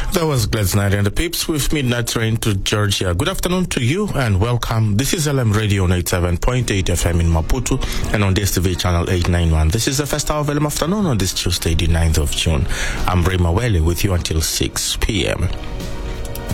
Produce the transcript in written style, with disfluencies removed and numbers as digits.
That was Gladys and the Pips with Midnight Train to Georgia. Good afternoon to you and welcome. This is LM Radio on 87.8 FM in Maputo and on DSTV channel 891. This is the first hour of LM Afternoon on this Tuesday, the 9th of June. I'm Ray Mawele with you until 6 p.m.